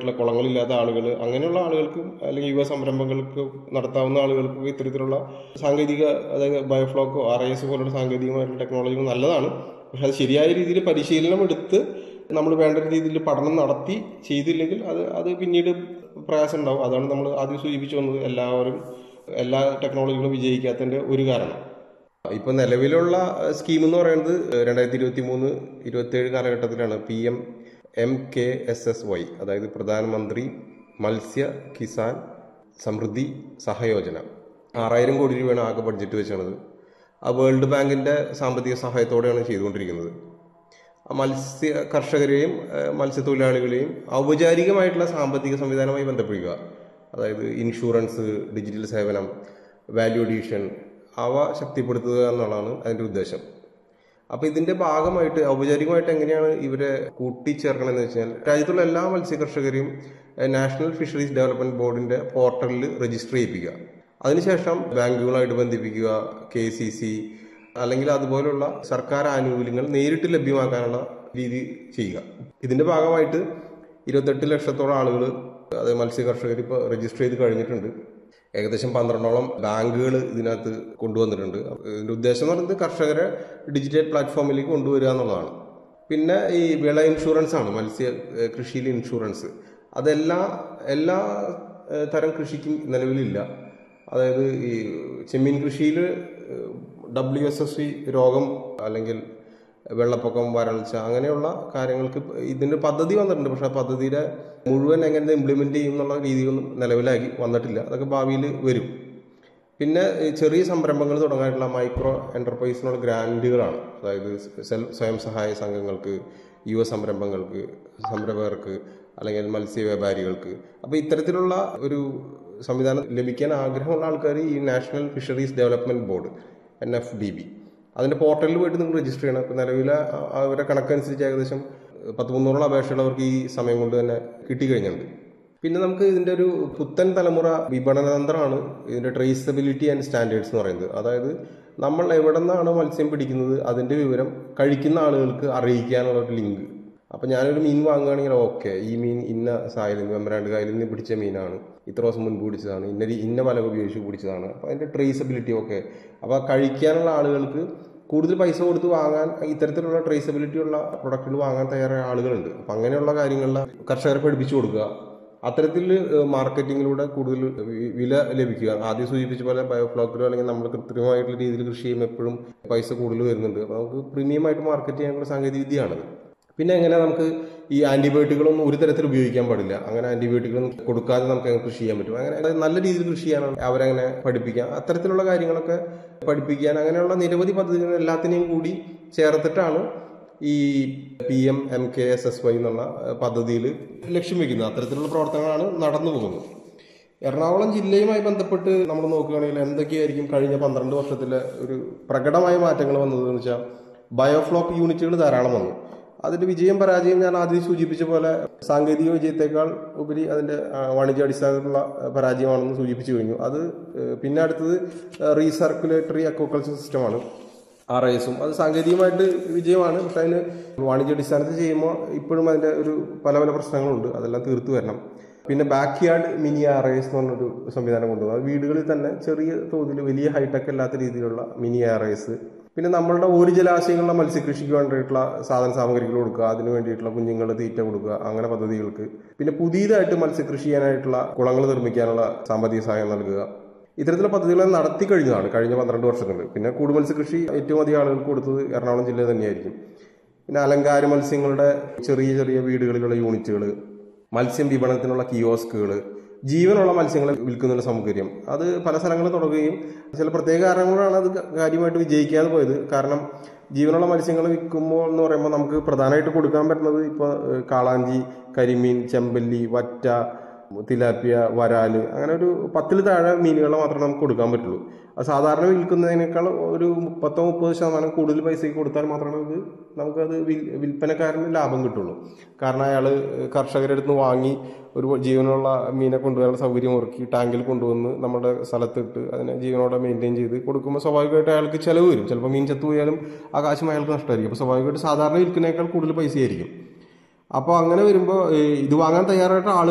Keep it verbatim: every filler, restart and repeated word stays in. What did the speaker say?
കൃത്യമായിട്ടുള്ള കുളങ്ങളില്ലാത്ത ആളുകൾ, അങ്ങനെയുള്ള ആളുകൾക്കും അല്ലെങ്കിൽ യുവ സംരംഭങ്ങൾക്ക് നടത്താവുന്ന ആളുകൾക്കും ഇത്തരത്തിലുള്ള സാങ്കേതിക, അതായത് ബയോഫ്ലോക്കോ ആർ ഐ എസ് പോലുള്ള സാങ്കേതികമായിട്ടുള്ള ടെക്നോളജികൾ നല്ലതാണ്. പക്ഷെ അത് ശരിയായ രീതിയിൽ പരിശീലനം എടുത്ത് നമ്മൾ വേണ്ട രീതിയിൽ പഠനം നടത്തി ചെയ്തില്ലെങ്കിൽ അത് അത് പിന്നീട് പ്രയാസം ഉണ്ടാവും. അതാണ് നമ്മൾ ആദ്യം സൂചിപ്പിച്ചു വന്നത്, എല്ലാവരും എല്ലാ ടെക്നോളജികളും വിജയിക്കാത്തതിൻ്റെ ഒരു കാരണം. ഇപ്പൊ നിലവിലുള്ള സ്കീം എന്ന് പറയുന്നത് രണ്ടായിരത്തി ഇരുപത്തി മൂന്ന് ഇരുപത്തി ഏഴ് കാലഘട്ടത്തിലാണ് P M M K S S Y, അതായത് പ്രധാനമന്ത്രി മത്സ്യ കിസാൻ സമൃദ്ധി സഹയോജന. ആറായിരം കോടി രൂപയാണ് ആകെ ബഡ്ജറ്റ് വെച്ചത്. ആ വേൾഡ് ബാങ്കിന്റെ സാമ്പത്തിക സഹായത്തോടെയാണ് ചെയ്തുകൊണ്ടിരിക്കുന്നത്. മത്സ്യ കർഷകരെയും മത്സ്യത്തൊഴിലാളികളെയും ഔപചാരികമായിട്ടുള്ള സാമ്പത്തിക സംവിധാനവുമായി ബന്ധപ്പെടുക, അതായത് ഇൻഷുറൻസ്, ഡിജിറ്റൽ സേവനം, വാല്യൂ അഡീഷൻ, അവ ശക്തിപ്പെടുത്തുക എന്നുള്ളതാണ് അതിൻ്റെ ഉദ്ദേശം. അപ്പോൾ ഇതിൻ്റെ ഭാഗമായിട്ട് ഔപചാരികമായിട്ട് എങ്ങനെയാണ് ഇവരെ കൂട്ടിച്ചേർക്കണമെന്ന് വെച്ചാൽ, രാജ്യത്തുള്ള എല്ലാ മത്സ്യ കർഷകരെയും നാഷണൽ ഫിഷറീസ് ഡെവലപ്മെൻറ്റ് ബോർഡിൻ്റെ പോർട്ടലിൽ രജിസ്റ്റർ ചെയ്യിപ്പിക്കുക. അതിനുശേഷം ബാങ്കുകളായിട്ട് ബന്ധിപ്പിക്കുക, കെ സി സി അല്ലെങ്കിൽ അതുപോലുള്ള സർക്കാർ ആനുകൂല്യങ്ങൾ നേരിട്ട് ലഭ്യമാക്കാനുള്ള രീതി ചെയ്യുക. ഇതിൻ്റെ ഭാഗമായിട്ട് ഇരുപത്തെട്ട് ലക്ഷത്തോളം ആളുകൾ, അതായത് മത്സ്യ കർഷകർ ഇപ്പോൾ രജിസ്റ്റർ ചെയ്ത് കഴിഞ്ഞിട്ടുണ്ട്. ഏകദേശം പന്ത്രണ്ടോളം ബാങ്കുകൾ ഇതിനകത്ത് കൊണ്ടുവന്നിട്ടുണ്ട്. ഇതിൻ്റെ ഉദ്ദേശം എന്ന് പറയുന്നത് കർഷകരെ ഡിജിറ്റൽ പ്ലാറ്റ്ഫോമിലേക്ക് കൊണ്ടുവരിക എന്നുള്ളതാണ്. പിന്നെ ഈ വിള ഇൻഷുറൻസ് ആണ്, മത്സ്യ കൃഷിയിൽ ഇൻഷുറൻസ്. അതെല്ലാ എല്ലാ തരം കൃഷിക്കും നിലവിലില്ല. അതായത് ഈ ചെമ്മീൻ കൃഷിയിൽ ഡബ്ല്യു എസ് എസ് സി രോഗം അല്ലെങ്കിൽ വെള്ളപ്പൊക്കം, വരൾച്ച, അങ്ങനെയുള്ള കാര്യങ്ങൾക്ക് ഇതിൻ്റെ പദ്ധതി വന്നിട്ടുണ്ട്. പക്ഷെ ആ പദ്ധതിയുടെ മുഴുവൻ എങ്ങനെ ഇംപ്ലിമെന്റ് ചെയ്യും എന്നുള്ള രീതിയൊന്നും നിലവിലാക്കി വന്നിട്ടില്ല. അതൊക്കെ ഭാവിയിൽ വരും. പിന്നെ ചെറിയ സംരംഭങ്ങൾ തുടങ്ങാനുള്ള മൈക്രോ എന്റർപ്രൈസിനുള്ള ഗ്രാൻഡുകളാണ്, അതായത് സെൽ സ്വയം സഹായ സംഘങ്ങൾക്ക്, യുവ സംരംഭങ്ങൾക്ക്, സംരംഭകർക്ക് അല്ലെങ്കിൽ മത്സ്യ വ്യാപാരികൾക്ക്. അപ്പോൾ ഇത്തരത്തിലുള്ള ഒരു സംവിധാനം ലഭിക്കാൻ ആഗ്രഹമുള്ള ആൾക്കാർ ഈ national fisheries development board N F D B അതിൻ്റെ പോർട്ടലിൽ പോയിട്ട് നിങ്ങൾ രജിസ്റ്റർ ചെയ്യണം. അപ്പോൾ നിലവിലെ അവരുടെ കണക്കനുസരിച്ച് ഏകദേശം പത്ത് മുന്നൂറോളം അപേക്ഷകൾ അവർക്ക് ഈ സമയം കൊണ്ട് തന്നെ കിട്ടിക്കഴിഞ്ഞിട്ടുണ്ട്. പിന്നെ നമുക്ക് ഇതിൻ്റെ ഒരു പുത്തൻ തലമുറ വിപണന തന്ത്രമാണ് ഇതിൻ്റെ ട്രേസബിലിറ്റി ആൻഡ് സ്റ്റാൻഡേർഡ്സ് എന്ന് പറയുന്നത്. അതായത് നമ്മൾ എവിടെ നിന്നാണ് മത്സ്യം പിടിക്കുന്നത് അതിൻ്റെ വിവരം കഴിക്കുന്ന ആളുകൾക്ക് അറിയിക്കാനുള്ള ഒരു ലിങ്ക്. അപ്പം ഞാനൊരു മീൻ വാങ്ങുകയാണെങ്കിൽ ഓക്കെ, ഈ മീൻ ഇന്ന സായിൽ നിന്ന്, വെമ്പരാണ്ട് കായലിൽ നിന്ന് പിടിച്ച മീനാണ്, ഇത്ര ദിവസം മുൻപ് പിടിച്ചതാണ്, ഇന്ന ഇന്ന വല ഉപയോഗിച്ച് പിടിച്ചതാണ്. അപ്പോൾ അതിൻ്റെ ട്രേസബിലിറ്റി ഓക്കെ. അപ്പോൾ കഴിക്കാനുള്ള ആളുകൾക്ക് കൂടുതൽ പൈസ കൊടുത്ത് വാങ്ങാൻ, ഇത്തരത്തിലുള്ള ട്രേസബിലിറ്റി ഉള്ള പ്രൊഡക്റ്റുകൾ വാങ്ങാൻ തയ്യാറായ ആളുകളുണ്ട്. അപ്പം അങ്ങനെയുള്ള കാര്യങ്ങളിൽ കർഷകരെ പഠിപ്പിച്ചു കൊടുക്കുക. അത്തരത്തിൽ മാർക്കറ്റിങ്ങിലൂടെ കൂടുതൽ വില ലഭിക്കുക. ആദ്യം സൂചിപ്പിച്ച പോലെ ബയോഫ്ലോക്കിലോ അല്ലെങ്കിൽ നമ്മൾ കൃത്രിമമായിട്ടുള്ള രീതിയിൽ കൃഷി ചെയ്യുമ്പോൾ എപ്പോഴും പൈസ കൂടുതൽ വരുന്നുണ്ട്. അപ്പോൾ നമുക്ക് പ്രീമിയമായിട്ട് മാർക്കറ്റ് ചെയ്യാനുള്ള സാങ്കേതിക വിദ്യയാണത്. പിന്നെ എങ്ങനെ നമുക്ക് ഈ ആന്റിബയോട്ടിക്കുകളൊന്നും ഒരു തരത്തിൽ ഉപയോഗിക്കാൻ പാടില്ല. അങ്ങനെ ആന്റിബയോട്ടിക്കുകളൊന്നും കൊടുക്കാതെ നമുക്ക് കൃഷി ചെയ്യാൻ പറ്റും. അങ്ങനെ നല്ല രീതിയിൽ കൃഷി ചെയ്യാനാണ് അവരങ്ങനെ പഠിപ്പിക്കാം. അത്തരത്തിലുള്ള കാര്യങ്ങളൊക്കെ പഠിപ്പിക്കാൻ അങ്ങനെയുള്ള നിരവധി പദ്ധതികൾ എല്ലാത്തിനെയും കൂടി ചേർത്തിട്ടാണ് ഈ P M M K S S Y എന്നുള്ള പദ്ധതിയിൽ ലക്ഷ്യം വെക്കുന്നത്. അത്തരത്തിലുള്ള പ്രവർത്തനങ്ങളാണ് നടന്നു പോകുന്നത്. എറണാകുളം ജില്ലയുമായി ബന്ധപ്പെട്ട് നമ്മൾ നോക്കുകയാണെങ്കിൽ എന്തൊക്കെയായിരിക്കും കഴിഞ്ഞ പന്ത്രണ്ട് വർഷത്തിലെ ഒരു പ്രകടമായ മാറ്റങ്ങൾ വന്നതെന്ന് വെച്ചാൽ, ബയോഫ്ലോക്ക് യൂണിറ്റുകൾ ധാരാളം വന്നു. അതിന്റെ വിജയം പരാജയം ഞാൻ ആദ്യം സൂചിപ്പിച്ച പോലെ സാങ്കേതിക വിജയത്തെക്കാൾ ഉപരി അതിന്റെ വാണിജ്യാടിസ്ഥാനത്തിലുള്ള പരാജയമാണെന്ന് സൂചിപ്പിച്ചു കഴിഞ്ഞു. അത് പിന്നെ അടുത്തത് റീസർക്കുലേറ്ററി അക്വാകൾച്ചർ സിസ്റ്റമാണ്, ആർ ഐ എസും. അത് സാങ്കേതികമായിട്ട് വിജയമാണ്. പക്ഷെ അതിന് വാണിജ്യാടിസ്ഥാനത്തിൽ ചെയ്യുമ്പോൾ ഇപ്പോഴും അതിന്റെ ഒരു പല പല പ്രശ്നങ്ങളുണ്ട്. അതെല്ലാം തീർത്തു വരണം. പിന്നെ back yard mini R I S എന്ന് പറഞ്ഞൊരു സംവിധാനം കൊണ്ടുവന്നു. അത് വീടുകളിൽ തന്നെ ചെറിയ തോതിൽ, വലിയ ഹൈടെക് അല്ലാത്ത രീതിയിലുള്ള മിനി ആർ ഐ എസ്. പിന്നെ നമ്മളുടെ ഒരു ജലാശയങ്ങളിലെ മത്സ്യകൃഷിക്ക് വേണ്ടിയിട്ടുള്ള സാധന സാമഗ്രികൾ കൊടുക്കുക, അതിന് വേണ്ടിയിട്ടുള്ള കുഞ്ഞുങ്ങളുടെ തീറ്റ കൊടുക്കുക, അങ്ങനെ പദ്ധതികൾക്ക്. പിന്നെ പുതിയതായിട്ട് മത്സ്യകൃഷി ചെയ്യാനായിട്ടുള്ള കുളങ്ങൾ നിർമ്മിക്കാനുള്ള സാമ്പത്തിക സഹായം നൽകുക. ഇത്തരത്തിലുള്ള പദ്ധതികൾ നടത്തി കഴിഞ്ഞതാണ് കഴിഞ്ഞ പന്ത്രണ്ട് വർഷങ്ങളിൽ. പിന്നെ കൂടു മത്സ്യകൃഷി ഏറ്റവും അധികം ആളുകൾക്ക് കൊടുത്തത് എറണാകുളം ജില്ല തന്നെയായിരിക്കും. പിന്നെ അലങ്കാര മത്സ്യങ്ങളുടെ ചെറിയ ചെറിയ വീടുകളിലുള്ള യൂണിറ്റുകൾ, മത്സ്യം വിപണനത്തിനുള്ള കിയോസ്കുകൾ, ജീവനുള്ള മത്സ്യങ്ങളെ വിൽക്കുന്നതിനുള്ള സൗകര്യം, അത് പല സ്ഥലങ്ങളിൽ തുടങ്ങുകയും ചില പ്രത്യേക കാരണങ്ങളാണ് അത് കാര്യമായിട്ട് വിജയിക്കാതെ പോയത്. കാരണം ജീവനുള്ള മത്സ്യങ്ങൾ വിൽക്കുമ്പോൾ എന്ന് പറയുമ്പോൾ നമുക്ക് പ്രധാനമായിട്ട് കൊടുക്കാൻ പറ്റുന്നത് ഇപ്പോൾ കാളാഞ്ചി, കരിമീൻ, ചെമ്പല്ലി, വറ്റ, തിലാപ്പിയ, വരാല്, അങ്ങനെ ഒരു പത്തിൽ താഴെ മീനുകളെ മാത്രമേ നമുക്ക് കൊടുക്കാൻ പറ്റുള്ളൂ. അത് സാധാരണ വിൽക്കുന്നതിനേക്കാൾ ഒരു മുപ്പത്തോ മുപ്പത് ശതമാനം കൂടുതൽ പൈസയ്ക്ക് കൊടുത്താൽ മാത്രമേ ഇത് നമുക്കത് വിൽ വിൽപ്പനക്കാരന് ലാഭം കിട്ടുള്ളൂ. കാരണം അയാൾ കർഷകരുടെ അടുത്ത് വാങ്ങി ഒരു ജീവനുള്ള മീനെ കൊണ്ടുവരാനുള്ള സൗകര്യം ഒരുക്കി ടാങ്കിൽ കൊണ്ടുവന്ന് നമ്മുടെ സ്ഥലത്തിട്ട് അതിനെ ജീവനോടെ മെയിൻറ്റെയിൻ ചെയ്ത് കൊടുക്കുമ്പോൾ സ്വാഭാവികമായിട്ട് അയാൾക്ക് ചിലവ് വരും. ചിലപ്പോൾ മീൻ ചത്തുപോയാലും ആ കാശും അയാൾക്ക് നഷ്ടമായിരിക്കും. അപ്പോൾ സ്വാഭാവികമായിട്ട് സാധാരണ വിൽക്കുന്നതിനേക്കാൾ കൂടുതൽ പൈസയായിരിക്കും. അപ്പോൾ അങ്ങനെ വരുമ്പോൾ ഇത് വാങ്ങാൻ തയ്യാറായിട്ട് ആൾ